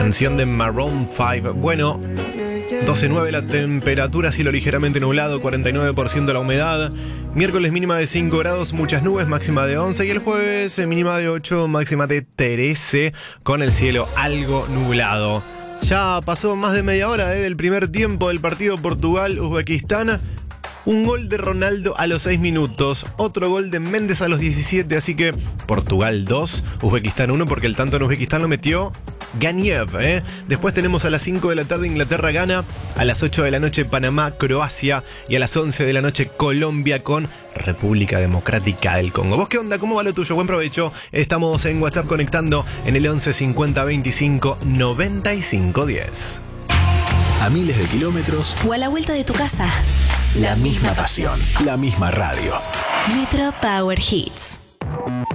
Canción de Maroon 5. Bueno, 12.9 la temperatura, cielo ligeramente nublado, 49% la humedad. Miércoles mínima de 5 grados, muchas nubes, máxima de 11. Y el jueves mínima de 8, máxima de 13, con el cielo algo nublado. Ya pasó más de media hora del primer tiempo del partido Portugal-Uzbekistán. Un gol de Ronaldo a los 6 minutos, otro gol de Méndez a los 17, así que Portugal 2, Uzbekistán 1, porque el tanto en Uzbekistán lo metió Ganiev. Después tenemos a las 5 de la tarde Inglaterra gana, a las 8 de la noche Panamá, Croacia y a las 11 de la noche Colombia con República Democrática del Congo. ¿Vos qué onda? ¿Cómo va lo tuyo? Buen provecho. Estamos en WhatsApp conectando en el 11 50 25 95 10. A miles de kilómetros o a la vuelta de tu casa. La misma pasión, la misma radio. Metro Power Hits.